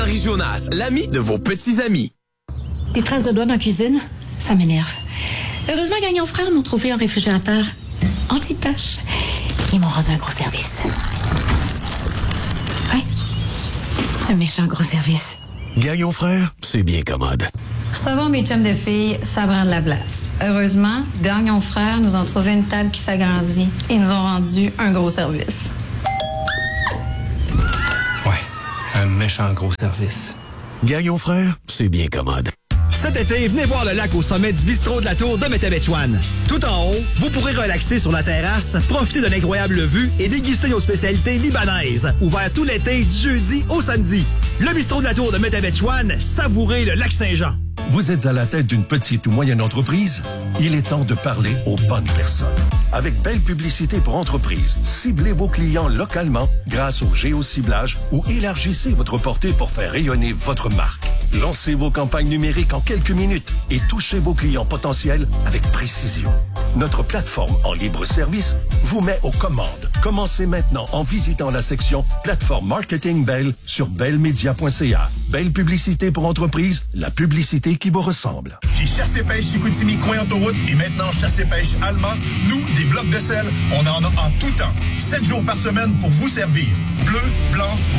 Henri Jonas, l'ami de vos petits amis. Des traces de doigts dans la cuisine, ça m'énerve. Heureusement, Gagnon Frères m'ont trouvé un réfrigérateur anti-tache. Ils m'ont rendu un gros service. Ouais, un méchant gros service. Gagnon Frères, c'est bien commode. Recevoir mes chums de filles, ça prend de la place. Heureusement, Gagnon Frères nous ont trouvé une table qui s'agrandit et nous ont rendu un gros service. Ouais, un méchant gros service. Gagnon Frères, c'est bien commode. Cet été, venez voir le lac au sommet du bistrot de la Tour de Métabetchouane. Tout en haut, vous pourrez relaxer sur la terrasse, profiter d'une incroyable vue et déguster nos spécialités libanaises. Ouvert tout l'été, du jeudi au samedi. Le bistrot de la Tour de Métabetchouane, savourez le lac Saint-Jean. Vous êtes à la tête d'une petite ou moyenne entreprise? Il est temps de parler aux bonnes personnes. Avec Belle Publicité pour entreprise, ciblez vos clients localement grâce au géociblage ou élargissez votre portée pour faire rayonner votre marque. Lancez vos campagnes numériques en quelques minutes et touchez vos clients potentiels avec précision. Notre plateforme en libre service vous met aux commandes. Commencez maintenant en visitant la section Plateforme Marketing Belle sur bellemedia.ca. Belle Publicité pour entreprise, la publicité qui vous ressemble. J'ai Chasse et Pêche chez Chicoutimi, coin autoroute, et maintenant Chasse et Pêche allemand. Nous, des blocs de sel, on en a en tout temps. 7 jours par semaine pour vous servir. Bleu, blanc,